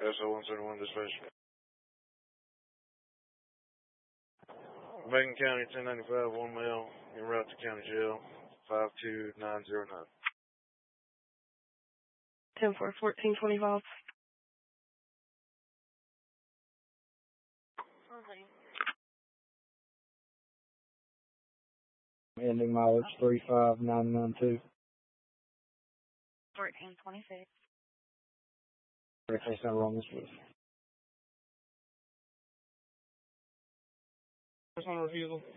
SO-171 dispatch. Bacon County, 1095, 1 male, en route to county jail, 52909. 10-4-14-25. Ending mileage 35992. 1426. Reference number on this list. First on refusal.